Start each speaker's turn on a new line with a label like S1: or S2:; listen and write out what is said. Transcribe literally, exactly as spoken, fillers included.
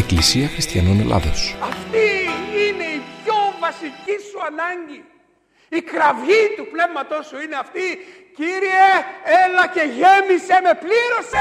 S1: Εκκλησία Χριστιανών Ελλάδος.
S2: Αυτή είναι η πιο βασική σου ανάγκη. Η κραυγή του πνεύματός σου είναι αυτή. Κύριε, έλα και γέμισε με, πλήρωσε